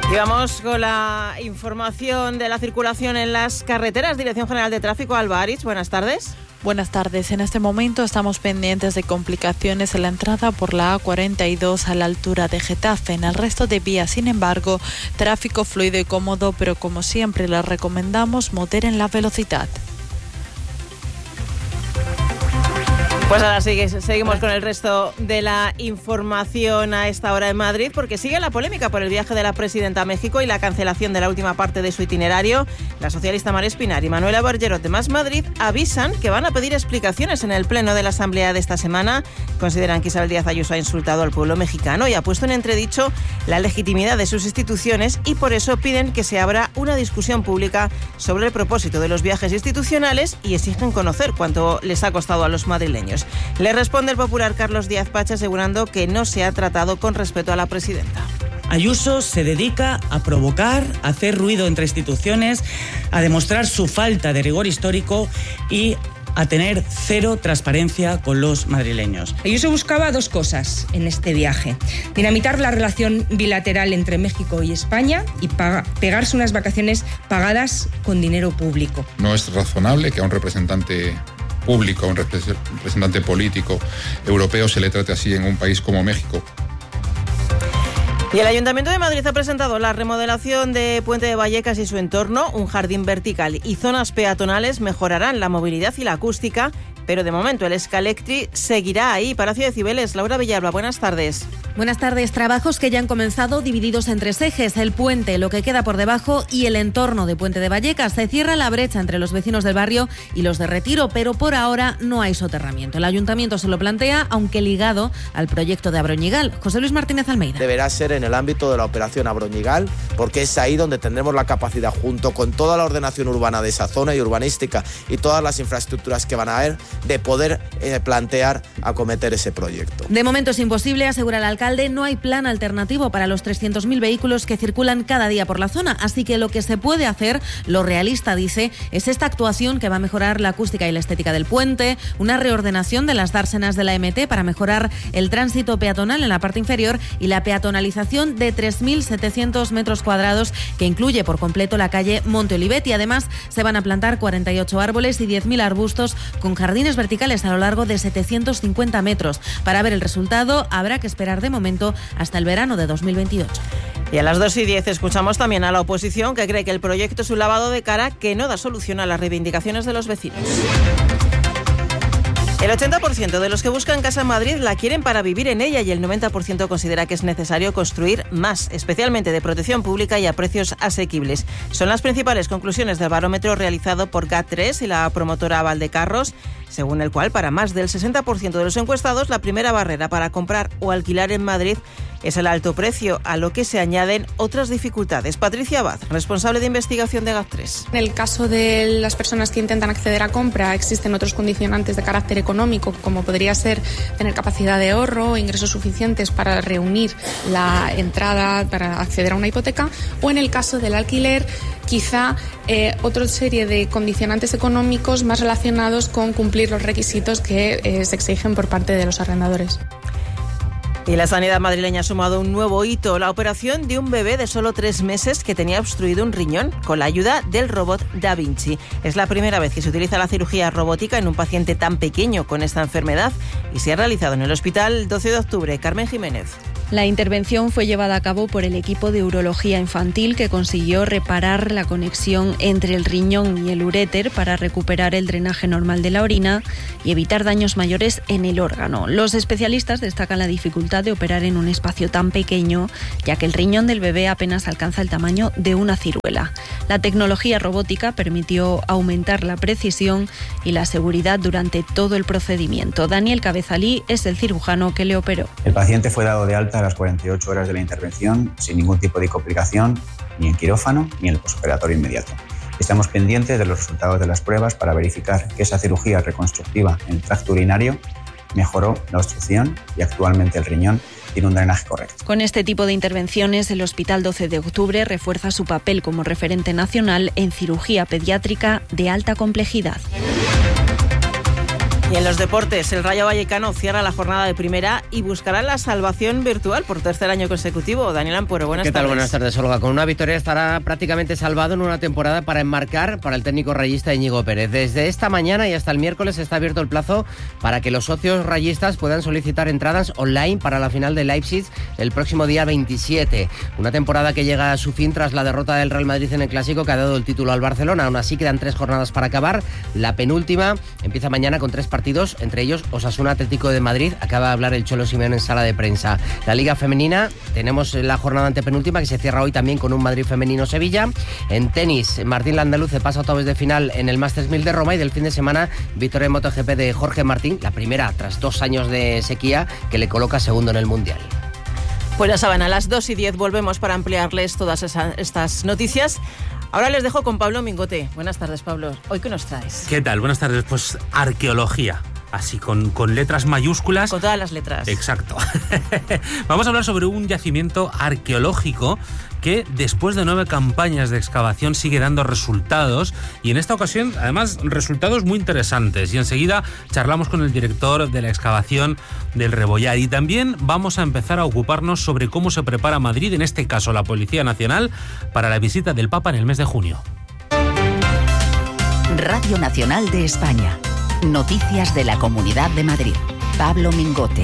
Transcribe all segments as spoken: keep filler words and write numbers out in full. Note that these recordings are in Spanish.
Y vamos con la información de la circulación en las carreteras. Dirección General de Tráfico, Alba Aritz, buenas tardes. Buenas tardes. En este momento estamos pendientes de complicaciones en la entrada por la A cuarenta y dos a la altura de Getafe. En el resto de vías, sin embargo, tráfico fluido y cómodo, pero como siempre les recomendamos moderen la velocidad. Pues ahora sigue, seguimos con el resto de la información a esta hora en Madrid, porque sigue la polémica por el viaje de la presidenta a México y la cancelación de la última parte de su itinerario. La socialista Mar Espinar y Manuela Bargerot de Más Madrid avisan que van a pedir explicaciones en el pleno de la Asamblea de esta semana. Consideran que Isabel Díaz Ayuso ha insultado al pueblo mexicano y ha puesto en entredicho la legitimidad de sus instituciones, y por eso piden que se abra una discusión pública sobre el propósito de los viajes institucionales y exigen conocer cuánto les ha costado a los madrileños. Le responde el popular Carlos Díaz Pache asegurando que no se ha tratado con respeto a la presidenta. Ayuso se dedica a provocar, a hacer ruido entre instituciones, a demostrar su falta de rigor histórico y a tener cero transparencia con los madrileños. Ayuso buscaba dos cosas en este viaje: dinamitar la relación bilateral entre México y España y paga, pegarse unas vacaciones pagadas con dinero público. No es razonable que a un representante público, a un representante político europeo se le trate así en un país como México. Y el Ayuntamiento de Madrid ha presentado la remodelación de Puente de Vallecas y su entorno. Un jardín vertical y zonas peatonales mejorarán la movilidad y la acústica, pero de momento el Escalectri seguirá ahí. Palacio de Cibeles, Laura Villalba, buenas tardes. Buenas tardes. Trabajos que ya han comenzado divididos en tres ejes: el puente, lo que queda por debajo y el entorno de Puente de Vallecas. Se cierra la brecha entre los vecinos del barrio y los de Retiro, pero por ahora no hay soterramiento. El Ayuntamiento se lo plantea, aunque ligado al proyecto de Abroñigal. José Luis Martínez Almeida. Deberá ser en el ámbito de la operación Abroñigal, porque es ahí donde tendremos la capacidad, junto con toda la ordenación urbana de esa zona y urbanística y todas las infraestructuras que van a haber, de poder eh, plantear acometer ese proyecto. De momento es imposible, asegura el alcalde. No hay plan alternativo para los trescientos mil vehículos que circulan cada día por la zona, así que lo que se puede hacer, lo realista, dice, es esta actuación que va a mejorar la acústica y la estética del puente, una reordenación de las dársenas de la eme te para mejorar el tránsito peatonal en la parte inferior y la peatonalización de tres mil setecientos metros cuadrados, que incluye por completo la calle Monte Olivet, y además se van a plantar cuarenta y ocho árboles y diez mil arbustos con jardines verticales a lo largo de setecientos cincuenta metros. Para ver el resultado habrá que esperar de momento hasta el verano de dos mil veintiocho. Y a las dos y diez escuchamos también a la oposición, que cree que el proyecto es un lavado de cara que no da solución a las reivindicaciones de los vecinos. El ochenta por ciento de los que buscan casa en Madrid la quieren para vivir en ella y el noventa por ciento considera que es necesario construir más, especialmente de protección pública y a precios asequibles. Son las principales conclusiones del barómetro realizado por GAT tres y la promotora Valdecarros, según el cual para más del sesenta por ciento de los encuestados la primera barrera para comprar o alquilar en Madrid es el alto precio, a lo que se añaden otras dificultades. Patricia Abad, responsable de investigación de GAT tres. En el caso de las personas que intentan acceder a compra, existen otros condicionantes de carácter económico, como podría ser tener capacidad de ahorro, ingresos suficientes para reunir la entrada para acceder a una hipoteca, o en el caso del alquiler, quizá eh, otra serie de condicionantes económicos más relacionados con cumplir los requisitos que eh, se exigen por parte de los arrendadores. Y la sanidad madrileña ha sumado un nuevo hito: la operación de un bebé de solo tres meses que tenía obstruido un riñón con la ayuda del robot Da Vinci. Es la primera vez que se utiliza la cirugía robótica en un paciente tan pequeño con esta enfermedad y se ha realizado en el hospital doce de octubre. Carmen Jiménez. La intervención fue llevada a cabo por el equipo de urología infantil, que consiguió reparar la conexión entre el riñón y el uréter para recuperar el drenaje normal de la orina y evitar daños mayores en el órgano. Los especialistas destacan la dificultad de operar en un espacio tan pequeño, ya que el riñón del bebé apenas alcanza el tamaño de una ciruela. La tecnología robótica permitió aumentar la precisión y la seguridad durante todo el procedimiento. Daniel Cabezalí es el cirujano que le operó. El paciente fue dado de alta a las cuarenta y ocho horas de la intervención sin ningún tipo de complicación, ni en quirófano ni en el posoperatorio inmediato. Estamos pendientes de los resultados de las pruebas para verificar que esa cirugía reconstructiva en el tracto urinario mejoró la obstrucción y actualmente el riñón tiene un drenaje correcto. Con este tipo de intervenciones, el Hospital doce de octubre refuerza su papel como referente nacional en cirugía pediátrica de alta complejidad. Y en los deportes, el Rayo Vallecano cierra la jornada de primera y buscará la salvación virtual por tercer año consecutivo. Daniel Ampuero, buenas tardes. ¿Qué tal? Buenas tardes, Olga. Con una victoria estará prácticamente salvado en una temporada para enmarcar para el técnico rayista Íñigo Pérez. Desde esta mañana y hasta el miércoles está abierto el plazo para que los socios rayistas puedan solicitar entradas online para la final de Leipzig el próximo día veintisiete. Una temporada que llega a su fin tras la derrota del Real Madrid en el Clásico, que ha dado el título al Barcelona. Aún así quedan tres jornadas para acabar. La penúltima empieza mañana con tres partidos, entre ellos Osasuna Atlético de Madrid. Acaba de hablar el Cholo Simeone en sala de prensa. La Liga Femenina, tenemos la jornada antepenúltima que se cierra hoy también con un Madrid Femenino-Sevilla. En tenis, Martín Landaluce pasa a octavos de final en el Masters mil de Roma, y del fin de semana victoria en MotoGP de Jorge Martín, la primera tras dos años de sequía, que le coloca segundo en el Mundial. Pues ya saben, a las dos y diez volvemos para ampliarles todas esa, estas noticias. Ahora les dejo con Pablo Mingote. Buenas tardes, Pablo. ¿Hoy qué nos traes? ¿Qué tal? Buenas tardes. Pues arqueología. Así, con, con letras mayúsculas. Con todas las letras. Exacto. Vamos a hablar sobre un yacimiento arqueológico que después de nueve campañas de excavación sigue dando resultados, y en esta ocasión además resultados muy interesantes, y enseguida charlamos con el director de la excavación del Rebollar, y también vamos a empezar a ocuparnos sobre cómo se prepara Madrid, en este caso la Policía Nacional, para la visita del Papa en el mes de junio. Radio Nacional de España. Noticias de la Comunidad de Madrid. Pablo Mingote.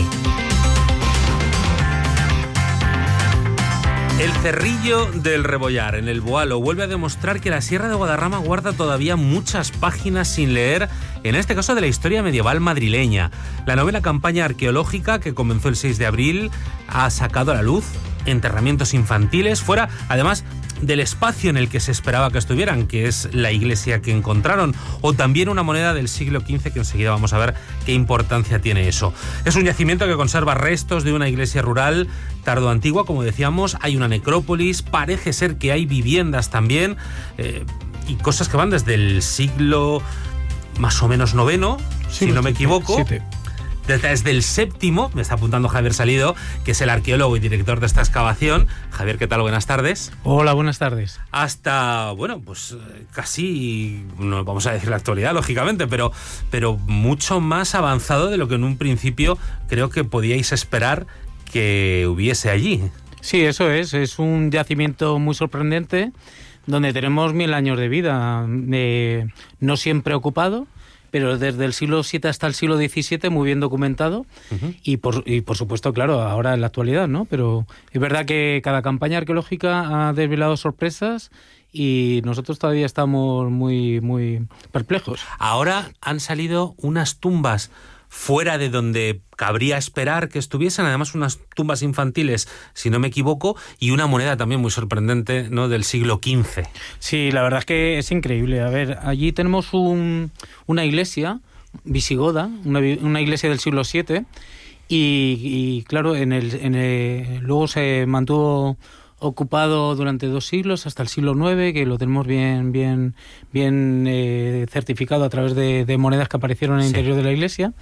El Cerrillo del Rebollar, en el Boalo, vuelve a demostrar que la Sierra de Guadarrama guarda todavía muchas páginas sin leer, en este caso de la historia medieval madrileña. La novena campaña arqueológica, que comenzó el seis de abril, ha sacado a la luz enterramientos infantiles, fuera, además, del espacio en el que se esperaba que estuvieran, que es la iglesia que encontraron, o también una moneda del siglo quince, que enseguida vamos a ver qué importancia tiene eso. Es un yacimiento que conserva restos de una iglesia rural tardoantigua, como decíamos. Hay una necrópolis, parece ser que hay viviendas también, eh, y cosas que van desde el siglo más o menos noveno, sí, si no me equivoco. Siete. Desde el séptimo, me está apuntando Javier Salido, que es el arqueólogo y director de esta excavación. Javier, ¿qué tal? Buenas tardes. Hola, buenas tardes. Hasta, bueno, pues casi, no vamos a decir la actualidad, lógicamente, pero, pero mucho más avanzado de lo que en un principio creo que podíais esperar que hubiese allí. Sí, eso es. Es un yacimiento muy sorprendente, donde tenemos mil años de vida, eh, no siempre ocupado, pero desde el siglo siete hasta el siglo diecisiete muy bien documentado, uh-huh. y, por, y por supuesto, claro, ahora en la actualidad, ¿no? Pero es verdad que cada campaña arqueológica ha desvelado sorpresas y nosotros todavía estamos muy, muy perplejos. Ahora han salido unas tumbas fuera de donde cabría esperar que estuviesen, además unas tumbas infantiles, si no me equivoco, y una moneda también muy sorprendente, ¿no?, del siglo quince. Sí, la verdad es que es increíble. A ver, allí tenemos un, una iglesia visigoda, una, una iglesia del siglo siete, y, y claro, en el, en el, luego se mantuvo ocupado durante dos siglos, hasta el siglo nueve, que lo tenemos bien bien bien eh, certificado a través de, de monedas que aparecieron en el sí. interior de la iglesia,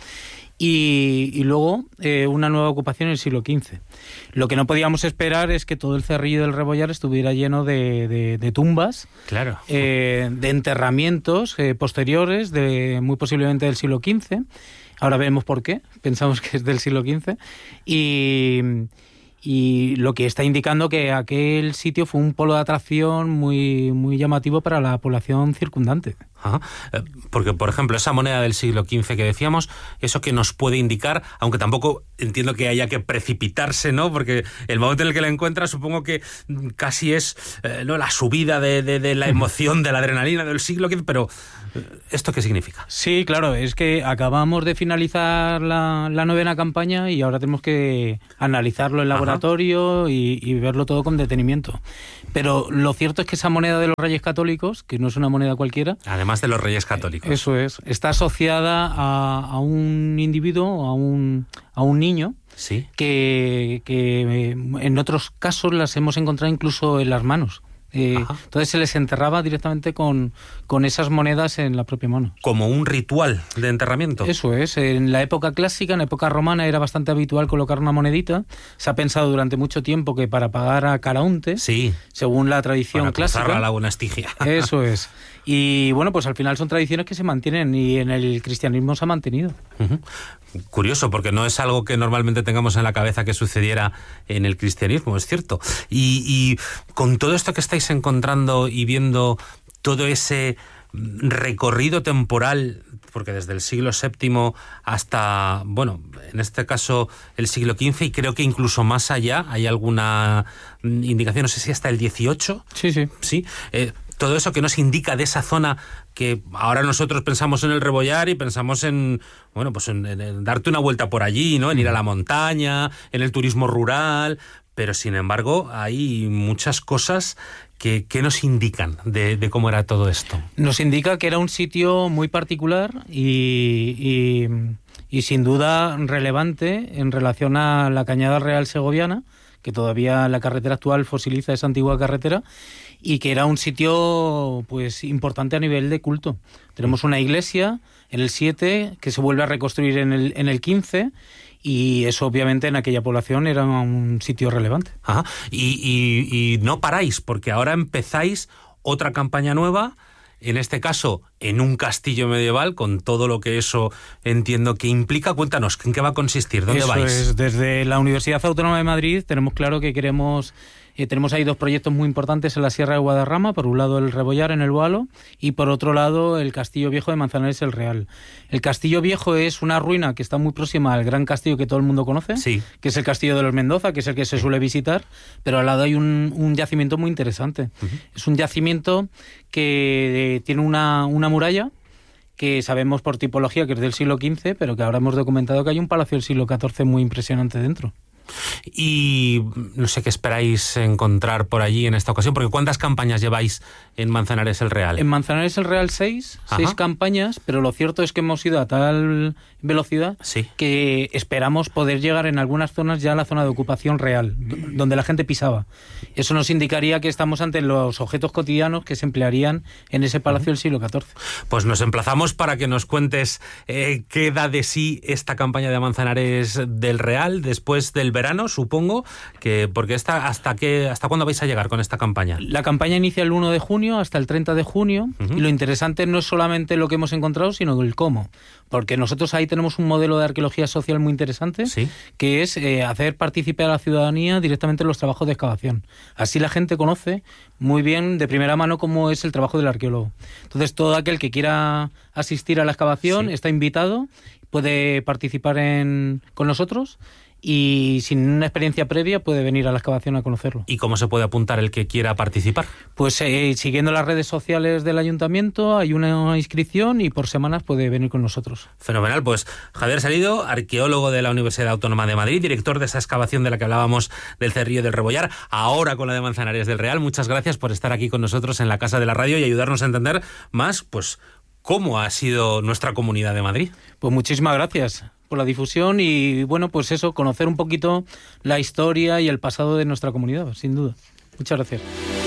y, y luego eh, una nueva ocupación en el siglo quince. Lo que no podíamos esperar es que todo el Cerrillo del Rebollar estuviera lleno de, de, de tumbas, claro. eh, de enterramientos eh, posteriores, de muy posiblemente del siglo quince. Ahora veremos por qué, pensamos que es del siglo quince, y... y lo que está indicando que aquel sitio fue un polo de atracción muy, muy llamativo para la población circundante. Ajá. Porque, por ejemplo, esa moneda del siglo quince que decíamos, eso que nos puede indicar, aunque tampoco entiendo que haya que precipitarse, ¿no? Porque el momento en el que la encuentras, supongo que casi es eh, ¿no?, la subida de, de, de la emoción, de la adrenalina del siglo quince, pero ¿esto qué significa? Sí, claro, es que acabamos de finalizar la, la novena campaña y ahora tenemos que analizarlo en laboratorio y, y verlo todo con detenimiento. Pero lo cierto es que esa moneda de los Reyes Católicos, que no es una moneda cualquiera... Además de los Reyes Católicos. Eso es. Está asociada a, a un individuo, a un, a un niño, ¿sí?, que, que en otros casos las hemos encontrado incluso en las manos Eh, entonces se les enterraba directamente con, con esas monedas en la propia mano. Como un ritual de enterramiento. Eso es. En la época clásica, en la época romana, era bastante habitual colocar una monedita. Se ha pensado durante mucho tiempo que para pagar a Caraunte, sí, según la tradición para clásica. Para la buena Estigia. Eso es. Y bueno, pues al final son tradiciones que se mantienen y en el cristianismo se ha mantenido. Uh-huh. Curioso, porque no es algo que normalmente tengamos en la cabeza que sucediera en el cristianismo, es cierto. Y, y con todo esto que estáis encontrando y viendo todo ese recorrido temporal, porque desde el siglo séptimo hasta, bueno, en este caso el siglo quince, y creo que incluso más allá, hay alguna indicación, no sé si hasta el dieciocho. Sí, sí. Sí, eh, todo eso que nos indica de esa zona que ahora nosotros pensamos en el Rebollar y pensamos en, bueno, pues en, en, en darte una vuelta por allí, ¿no? En ir a la montaña, en el turismo rural, pero sin embargo hay muchas cosas que, que nos indican de, de cómo era todo esto. Nos indica que era un sitio muy particular y, y, y sin duda relevante en relación a la Cañada Real Segoviana, que todavía la carretera actual fosiliza esa antigua carretera, y que era un sitio pues importante a nivel de culto. Tenemos una iglesia en el siete que se vuelve a reconstruir en el, en el quince, y eso obviamente en aquella población era un sitio relevante. Ajá. Y, y, y no paráis, porque ahora empezáis otra campaña nueva, en este caso en un castillo medieval, con todo lo que eso entiendo que implica. Cuéntanos, ¿en qué va a consistir? ¿Dónde eso vais? Es, desde la Universidad Autónoma de Madrid tenemos claro que queremos... Eh, tenemos ahí dos proyectos muy importantes en la Sierra de Guadarrama, por un lado el Rebollar en el Boalo y por otro lado el Castillo Viejo de Manzanares el Real. El Castillo Viejo es una ruina que está muy próxima al gran castillo que todo el mundo conoce, sí, que es el Castillo de los Mendoza, que es el que se suele visitar, pero al lado hay un, un yacimiento muy interesante. Uh-huh. Es un yacimiento que eh, tiene una, una muralla que sabemos por tipología que es del siglo quince, pero que ahora hemos documentado que hay un palacio del siglo catorce muy impresionante dentro. Y no sé qué esperáis encontrar por allí en esta ocasión, porque ¿cuántas campañas lleváis en Manzanares el Real? En Manzanares el Real seis, seis campañas, pero lo cierto es que hemos ido a tal velocidad sí. que esperamos poder llegar en algunas zonas ya a la zona de ocupación real, donde la gente pisaba. Eso nos indicaría que estamos ante los objetos cotidianos que se emplearían en ese palacio del siglo catorce. Pues nos emplazamos para que nos cuentes eh, qué da de sí esta campaña de Manzanares del Real después del verano, supongo, que porque esta, hasta qué, hasta cuándo vais a llegar con esta campaña. La campaña inicia el uno de junio hasta el treinta de junio, uh-huh. y lo interesante no es solamente lo que hemos encontrado, sino el cómo, porque nosotros ahí tenemos un modelo de arqueología social muy interesante, ¿sí? que es eh, hacer partícipe a la ciudadanía directamente en los trabajos de excavación. Así la gente conoce muy bien de primera mano cómo es el trabajo del arqueólogo. Entonces todo aquel que quiera asistir a la excavación sí. está invitado, puede participar en, con nosotros, y sin una experiencia previa puede venir a la excavación a conocerlo. ¿Y cómo se puede apuntar el que quiera participar? Pues eh, siguiendo las redes sociales del ayuntamiento hay una inscripción y por semanas puede venir con nosotros. Fenomenal. Pues Javier Salido, arqueólogo de la Universidad Autónoma de Madrid, director de esa excavación de la que hablábamos del Cerrillo del Rebollar, ahora con la de Manzanares del Real. Muchas gracias por estar aquí con nosotros en la Casa de la Radio y ayudarnos a entender más, pues, cómo ha sido nuestra Comunidad de Madrid. Pues muchísimas gracias por la difusión y, bueno, pues eso, conocer un poquito la historia y el pasado de nuestra comunidad, sin duda. Muchas gracias.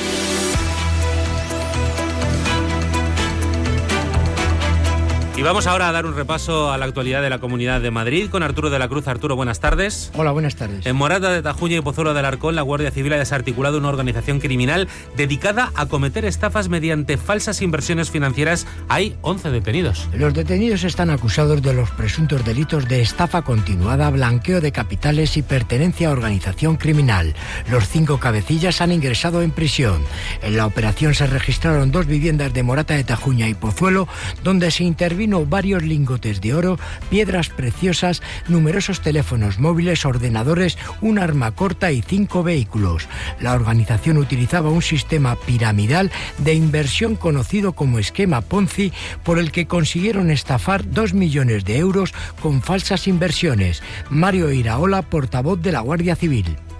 Y vamos ahora a dar un repaso a la actualidad de la Comunidad de Madrid con Arturo de la Cruz. Arturo, buenas tardes. Hola, buenas tardes. En Morata de Tajuña y Pozuelo de Alarcón, la Guardia Civil ha desarticulado una organización criminal dedicada a cometer estafas mediante falsas inversiones financieras. Hay once detenidos. Los detenidos están acusados de los presuntos delitos de estafa continuada, blanqueo de capitales y pertenencia a organización criminal. Los cinco cabecillas han ingresado en prisión. En la operación se registraron dos viviendas de Morata de Tajuña y Pozuelo, donde se intervino varios lingotes de oro, piedras preciosas, numerosos teléfonos móviles, ordenadores, un arma corta y cinco vehículos. La organización utilizaba un sistema piramidal de inversión conocido como esquema Ponzi, por el que consiguieron estafar dos millones de euros con falsas inversiones. Mario Iraola, portavoz de la Guardia Civil.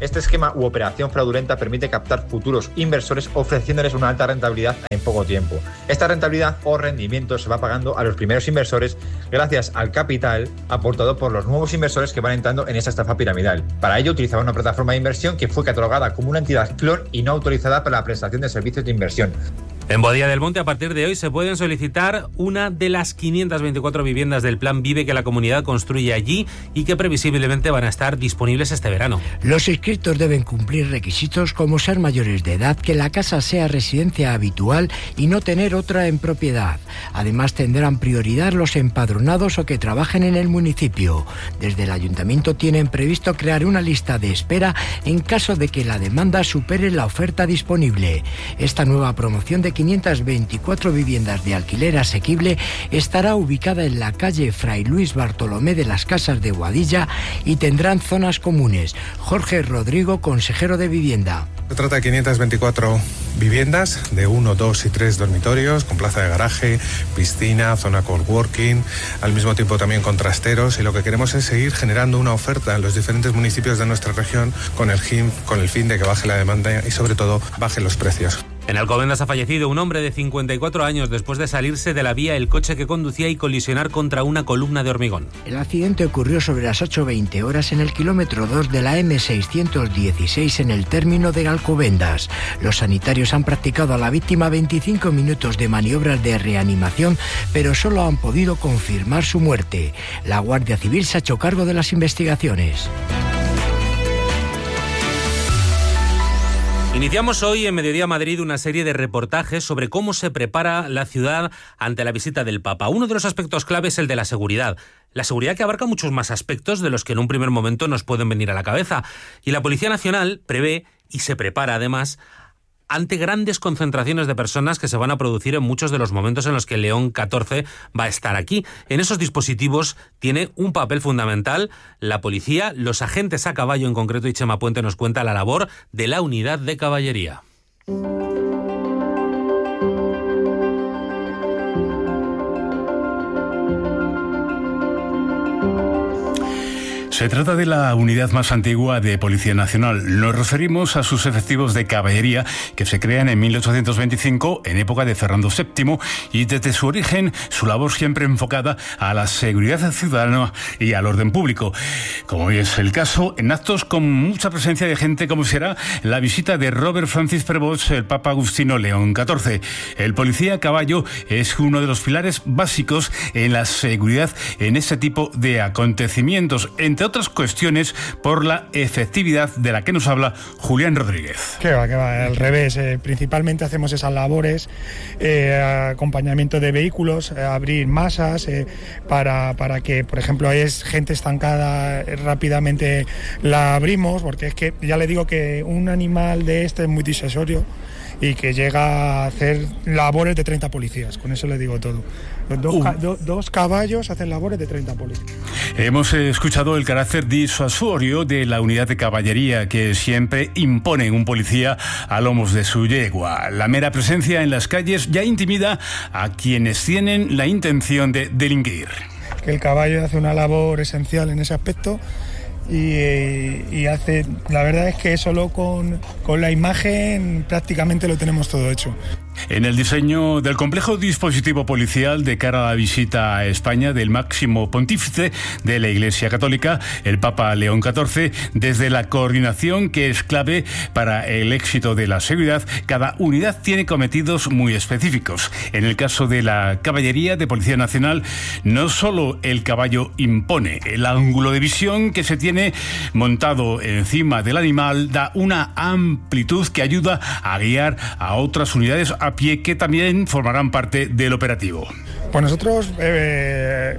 Este esquema u operación fraudulenta permite captar futuros inversores ofreciéndoles una alta rentabilidad en poco tiempo. Esta rentabilidad o rendimiento se va pagando a los primeros inversores gracias al capital aportado por los nuevos inversores que van entrando en esta estafa piramidal. Para ello utilizaban una plataforma de inversión que fue catalogada como una entidad clon y no autorizada para la prestación de servicios de inversión. En Boadilla del Monte, a partir de hoy, se pueden solicitar una de las quinientas veinticuatro viviendas del Plan Vive que la comunidad construye allí y que previsiblemente van a estar disponibles este verano. Los inscritos deben cumplir requisitos como ser mayores de edad, que la casa sea residencia habitual y no tener otra en propiedad. Además, tendrán prioridad los empadronados o que trabajen en el municipio. Desde el ayuntamiento tienen previsto crear una lista de espera en caso de que la demanda supere la oferta disponible. Esta nueva promoción de quinientas veinticuatro viviendas de alquiler asequible estará ubicada en la calle Fray Luis Bartolomé de las Casas de Boadilla y tendrán zonas comunes. Jorge Rodrigo, consejero de Vivienda. Se trata de quinientas veinticuatro viviendas de uno, dos y tres dormitorios, con plaza de garaje, piscina, zona coworking, al mismo tiempo también con trasteros, y lo que queremos es seguir generando una oferta en los diferentes municipios de nuestra región con el fin, con el fin de que baje la demanda y sobre todo bajen los precios. En Alcobendas ha fallecido un hombre de cincuenta y cuatro años después de salirse de la vía el coche que conducía y colisionar contra una columna de hormigón. El accidente ocurrió sobre las ocho veinte horas en el kilómetro dos de la eme seiscientos dieciséis en el término de Alcobendas. Los sanitarios han practicado a la víctima veinticinco minutos de maniobras de reanimación, pero solo han podido confirmar su muerte. La Guardia Civil se ha hecho cargo de las investigaciones. Iniciamos hoy en Mediodía Madrid una serie de reportajes sobre cómo se prepara la ciudad ante la visita del Papa. Uno de los aspectos clave es el de la seguridad. La seguridad que abarca muchos más aspectos de los que en un primer momento nos pueden venir a la cabeza. Y la Policía Nacional prevé y se prepara además ante grandes concentraciones de personas que se van a producir en muchos de los momentos en los que León catorce va a estar aquí. En esos dispositivos tiene un papel fundamental la policía, los agentes a caballo en concreto, y Chema Puente nos cuenta la labor de la unidad de caballería. Se trata de la unidad más antigua de Policía Nacional. Nos referimos a sus efectivos de caballería que se crean en mil ochocientos veinticinco, en época de Fernando séptimo, y desde su origen su labor siempre enfocada a la seguridad ciudadana y al orden público. Como hoy es el caso, en actos con mucha presencia de gente, como será la visita de Robert Francis Prevost, el Papa Agustino León catorce. El policía a caballo es uno de los pilares básicos en la seguridad en este tipo de acontecimientos, entre otras cuestiones por la efectividad de la que nos habla Julián Rodríguez. Que va, que va, al revés. Eh, principalmente hacemos esas labores, eh, acompañamiento de vehículos, eh, abrir masas, eh, para, para que, por ejemplo, hay gente estancada, eh, rápidamente la abrimos, porque es que ya le digo que un animal de este es muy disuasorio y que llega a hacer labores de treinta policías, con eso le digo todo. Dos, uh. ca- do, dos caballos hacen labores de treinta policías. Hemos escuchado el carácter disuasorio de la unidad de caballería que siempre impone un policía a lomos de su yegua. La mera presencia en las calles ya intimida a quienes tienen la intención de delinquir. Que el caballo hace una labor esencial en ese aspecto. Y, y hace, la verdad es que solo con, con la imagen prácticamente lo tenemos todo hecho. En el diseño del complejo dispositivo policial de cara a la visita a España del máximo pontífice de la Iglesia Católica, el Papa León catorce, desde la coordinación que es clave para el éxito de la seguridad, cada unidad tiene cometidos muy específicos. En el caso de la caballería de Policía Nacional, no solo el caballo impone, el ángulo de visión que se tiene montado encima del animal da una amplitud que ayuda a guiar a otras unidades a pie que también formarán parte del operativo. Pues nosotros eh,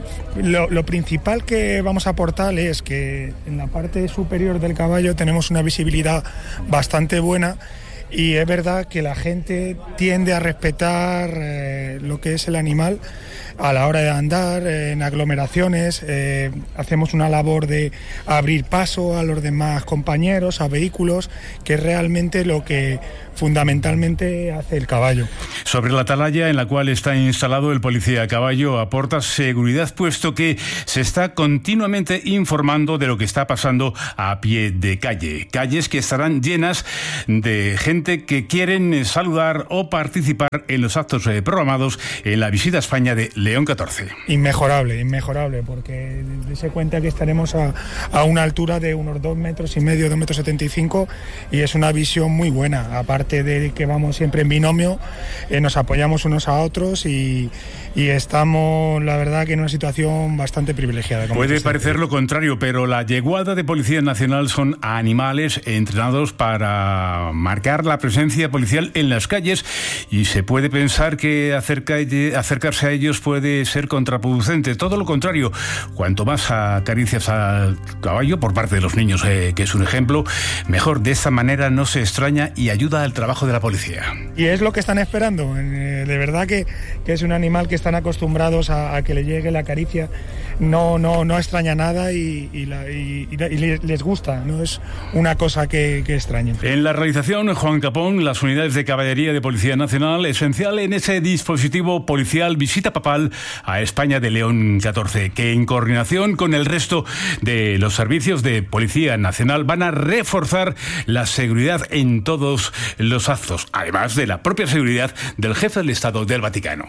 lo, lo principal que vamos a aportar es que en la parte superior del caballo tenemos una visibilidad bastante buena, y es verdad que la gente tiende a respetar eh, lo que es el animal. a la hora de andar, en aglomeraciones, eh, hacemos una labor de abrir paso a los demás compañeros, a vehículos, que es realmente lo que fundamentalmente hace el caballo. Sobre la atalaya en la cual está instalado el policía a caballo aporta seguridad, puesto que se está continuamente informando de lo que está pasando a pie de calle. Calles que estarán llenas de gente que quieren saludar o participar en los actos programados en la visita a España de León catorce. Inmejorable, inmejorable, porque dése cuenta que estaremos a, a una altura de unos dos metros y medio, dos metros setenta y cinco, y es una visión muy buena. Aparte de que vamos siempre en binomio, eh, nos apoyamos unos a otros y, y estamos, la verdad, que en una situación bastante privilegiada. Puede parecer lo contrario, pero la yeguada de Policía Nacional son animales entrenados para marcar la presencia policial en las calles, y se puede pensar que acerca, acercarse a ellos puede ser contraproducente. Todo lo contrario, cuanto más acaricias al caballo por parte de los niños, eh, que es un ejemplo, mejor. De esta manera no se extraña y ayuda al trabajo de la policía. Y es lo que están esperando. Eh, de verdad que, que es un animal que están acostumbrados a, a que le llegue la caricia. No, no, no extraña nada y, y, la, y, y les gusta. No es una cosa que, que extrañen. En la realización, Juan Capón, las unidades de caballería de Policía Nacional, esencial en ese dispositivo policial visita papal a España de León catorce, que en coordinación con el resto de los servicios de Policía Nacional van a reforzar la seguridad en todos los actos, además de la propia seguridad del jefe del Estado del Vaticano.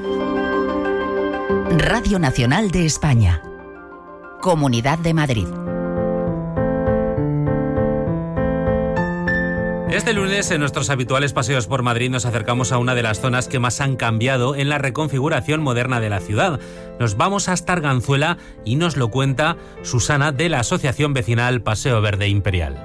Radio Nacional de España, Comunidad de Madrid. Este lunes, en nuestros habituales paseos por Madrid, nos acercamos a una de las zonas que más han cambiado en la reconfiguración moderna de la ciudad. Nos vamos hasta Arganzuela y nos lo cuenta Susana, de la Asociación Vecinal Paseo Verde Imperial.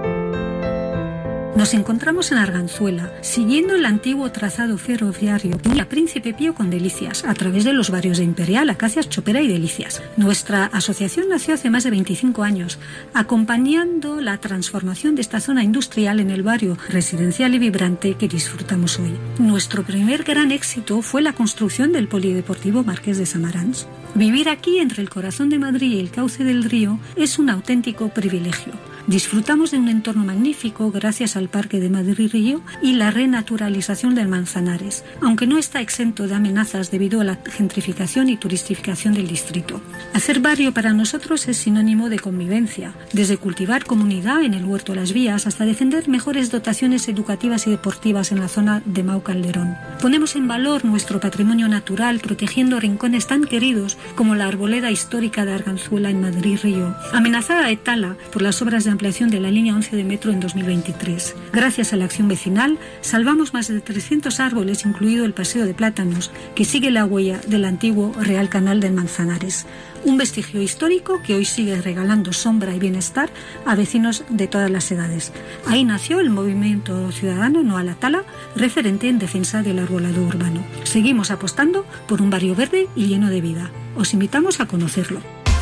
Nos encontramos en Arganzuela, siguiendo el antiguo trazado ferroviario que unía Príncipe Pío con Delicias, a través de los barrios de Imperial, Acacias, Chopera y Delicias. Nuestra asociación nació hace más de veinticinco años, acompañando la transformación de esta zona industrial en el barrio residencial y vibrante que disfrutamos hoy. Nuestro primer gran éxito fue la construcción del Polideportivo Marqués de Samarans. Vivir aquí, entre el corazón de Madrid y el cauce del río, es un auténtico privilegio. Disfrutamos de un entorno magnífico gracias al Parque de Madrid Río y la renaturalización del Manzanares, aunque no está exento de amenazas debido a la gentrificación y turistificación del distrito. Hacer barrio para nosotros es sinónimo de convivencia, desde cultivar comunidad en el Huerto Las Vías hasta defender mejores dotaciones educativas y deportivas en la zona de Mau Calderón. Ponemos en valor nuestro patrimonio natural protegiendo rincones tan queridos como la arboleda histórica de Arganzuela en Madrid Río, amenazada de tala por las obras de ampliación de la línea once de metro en dos mil veintitrés. Gracias a la acción vecinal, salvamos más de trescientos árboles, incluido el Paseo de Plátanos, que sigue la huella del antiguo Real Canal del Manzanares. Un vestigio histórico que hoy sigue regalando sombra y bienestar a vecinos de todas las edades. Ahí nació el movimiento ciudadano No a la Tala, referente en defensa del arbolado urbano. Seguimos apostando por un barrio verde y lleno de vida. Os invitamos a conocerlo.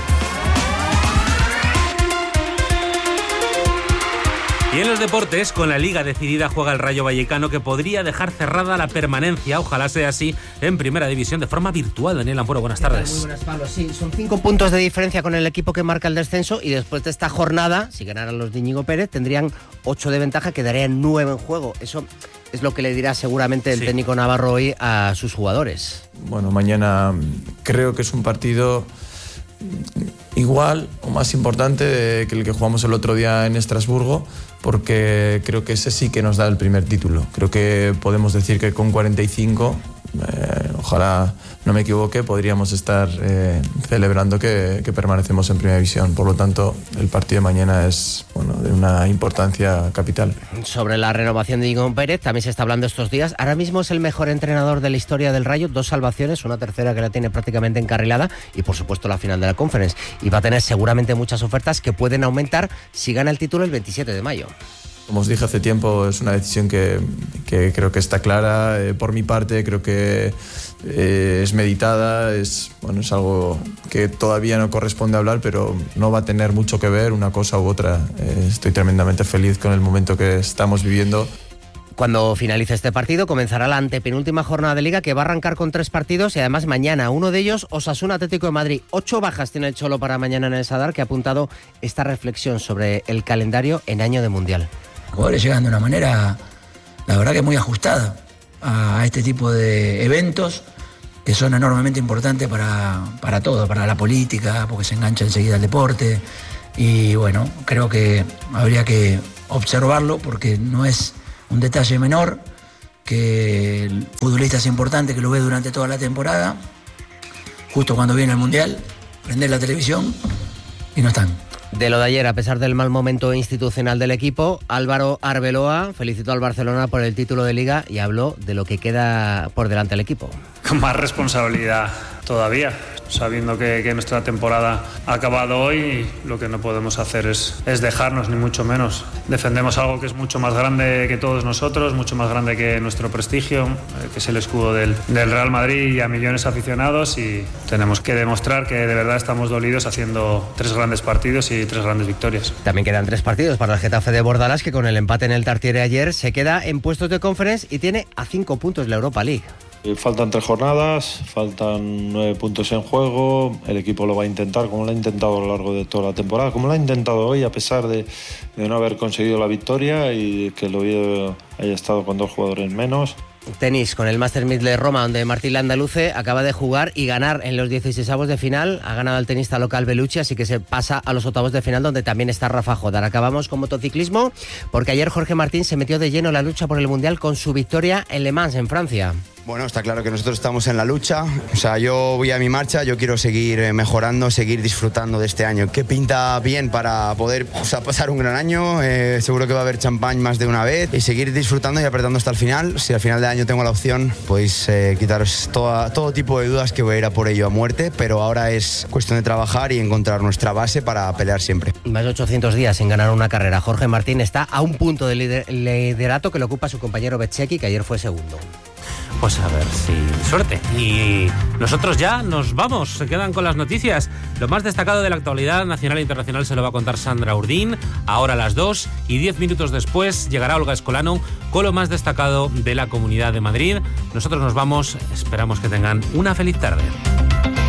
Y en los deportes, con la Liga decidida, juega el Rayo Vallecano, que podría dejar cerrada la permanencia, ojalá sea así, en Primera División de forma virtual. Daniel Ampuero, buenas tardes. Muy buenas, Pablo. Sí, son cinco puntos de diferencia con el equipo que marca el descenso, y después de esta jornada, si ganaran los de Íñigo Pérez, tendrían ocho de ventaja, quedarían nueve en juego. Eso es lo que le dirá seguramente el sí. técnico navarro hoy a sus jugadores. Bueno, mañana creo que es un partido igual o más importante que el que jugamos el otro día en Estrasburgo, porque creo que ese sí que nos da el primer título. Creo que podemos decir que con cuarenta y cinco, eh, ojalá no me equivoque, podríamos estar eh, celebrando que, que permanecemos en Primera División. Por lo tanto, el partido de mañana es bueno, de una importancia capital. Sobre la renovación de Íñigo Pérez, también se está hablando estos días. Ahora mismo es el mejor entrenador de la historia del Rayo, dos salvaciones, una tercera que la tiene prácticamente encarrilada, y por supuesto la final de la Conference. Y va a tener seguramente muchas ofertas que pueden aumentar si gana el título el veintisiete de mayo. Como os dije hace tiempo, es una decisión que, que creo que está clara. Eh, por mi parte, creo que eh, es meditada, es, bueno, es algo que todavía no corresponde hablar, pero no va a tener mucho que ver una cosa u otra. Eh, estoy tremendamente feliz con el momento que estamos viviendo. Cuando finalice este partido comenzará la antepenúltima jornada de Liga, que va a arrancar con tres partidos y además mañana uno de ellos, Osasuna Atlético de Madrid. Ocho bajas tiene el Cholo para mañana en el Sadar, que ha apuntado esta reflexión sobre el calendario en año de Mundial. Los jugadores llegan de una manera, la verdad que muy ajustada a este tipo de eventos que son enormemente importantes para, para todo, para la política, porque se engancha enseguida el deporte. Y bueno, creo que habría que observarlo porque no es un detalle menor, que el futbolista es importante, que lo ve durante toda la temporada, justo cuando viene el Mundial, prender la televisión y no están. De lo de ayer, a pesar del mal momento institucional del equipo, Álvaro Arbeloa felicitó al Barcelona por el título de Liga y habló de lo que queda por delante del equipo. Con más responsabilidad todavía, sabiendo que, que nuestra temporada ha acabado hoy y lo que no podemos hacer es, es dejarnos, ni mucho menos. Defendemos algo que es mucho más grande que todos nosotros, mucho más grande que nuestro prestigio, eh, que es el escudo del, del Real Madrid y a millones de aficionados, y tenemos que demostrar que de verdad estamos dolidos haciendo tres grandes partidos y tres grandes victorias. También quedan tres partidos para el Getafe de Bordalas, que con el empate en el Tartiere ayer se queda en puestos de Conference y tiene a cinco puntos la Europa League. Faltan tres jornadas, faltan nueve puntos en juego, el equipo lo va a intentar como lo ha intentado a lo largo de toda la temporada, como lo ha intentado hoy a pesar de, de no haber conseguido la victoria y que el Oviedo haya estado con dos jugadores menos. Tenis, con el Masters mil de Roma, donde Martín Landaluce acaba de jugar y ganar en los dieciseisavos de final. Ha ganado al tenista local Bellucci, así que se pasa a los octavos de final, donde también está Rafa Jodar. Acabamos con motociclismo, porque ayer Jorge Martín se metió de lleno en la lucha por el Mundial con su victoria en Le Mans, en Francia. Bueno, está claro que nosotros estamos en la lucha, o sea, yo voy a mi marcha, yo quiero seguir mejorando, seguir disfrutando de este año, que pinta bien para poder, o sea, pasar un gran año, eh, seguro que va a haber champán más de una vez y seguir disfrutando y apretando hasta el final. Si al final de año tengo la opción, pues eh, quitaros toda, todo tipo de dudas, que voy a ir a por ello a muerte, pero ahora es cuestión de trabajar y encontrar nuestra base para pelear siempre. Más de ochocientos días sin ganar una carrera. Jorge Martín está a un punto de lider- liderato que le ocupa su compañero Bezzecchi, que ayer fue segundo. Pues a ver si suerte. Y nosotros ya nos vamos, se quedan con las noticias. Lo más destacado de la actualidad nacional e internacional se lo va a contar Sandra Urdín, ahora a las dos, y diez minutos después llegará Olga Escolano con lo más destacado de la Comunidad de Madrid. Nosotros nos vamos, esperamos que tengan una feliz tarde.